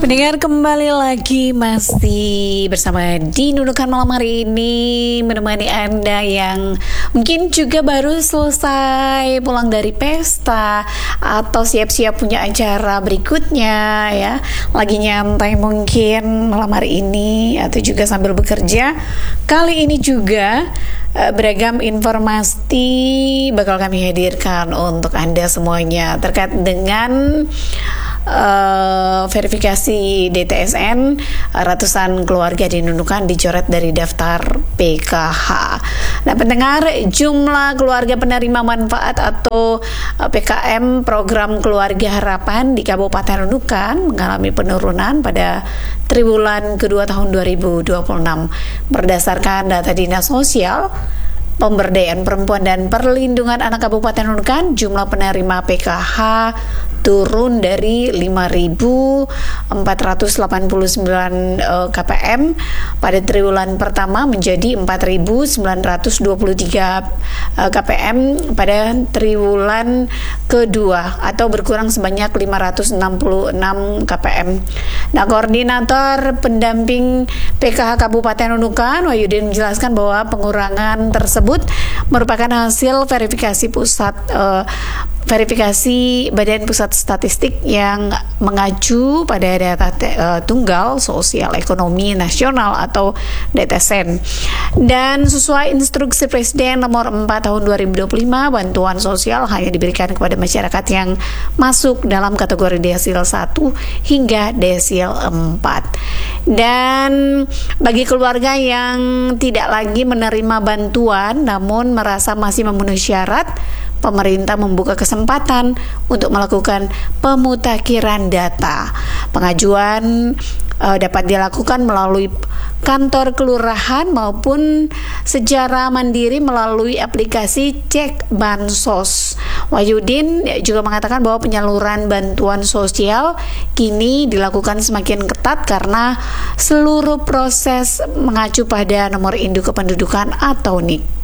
Pendengar, kembali lagi masih bersama di Nunukan malam hari ini, menemani Anda yang mungkin juga baru selesai pulang dari pesta atau siap-siap punya acara berikutnya ya, lagi nyantai mungkin malam hari ini atau juga sambil bekerja. Kali ini juga beragam informasi bakal kami hadirkan untuk Anda semuanya terkait dengan verifikasi DTSN. Ratusan keluarga di Nunukan dicoret dari daftar PKH. Nah, pendengar, jumlah keluarga penerima manfaat atau PKM program Keluarga Harapan di Kabupaten Nunukan mengalami penurunan pada triwulan kedua tahun 2026. Berdasarkan data Dinas Sosial, Pemberdayaan Perempuan dan Perlindungan Anak Kabupaten Nunukan, jumlah penerima PKH turun dari 5.489 KPM pada triwulan pertama menjadi 4.923 KPM pada triwulan kedua, atau berkurang sebanyak 566 KPM. Nah, Koordinator Pendamping PKH Kabupaten Nunukan, Wahyudin, menjelaskan bahwa pengurangan tersebut merupakan hasil verifikasi Badan Pusat Statistik yang mengacu pada data tunggal sosial ekonomi nasional atau DTSN. Dan sesuai instruksi Presiden nomor 4 tahun 2025, bantuan sosial hanya diberikan kepada masyarakat yang masuk dalam kategori desil 1 hingga desil 4. Dan bagi keluarga yang tidak lagi menerima bantuan namun merasa masih memenuhi syarat, pemerintah membuka kesempatan untuk melakukan pemutakhiran data. Pengajuan dapat dilakukan melalui kantor kelurahan maupun secara mandiri melalui aplikasi Cek Bansos. Wahyudin juga mengatakan bahwa penyaluran bantuan sosial kini dilakukan semakin ketat karena seluruh proses mengacu pada nomor induk kependudukan atau NIK.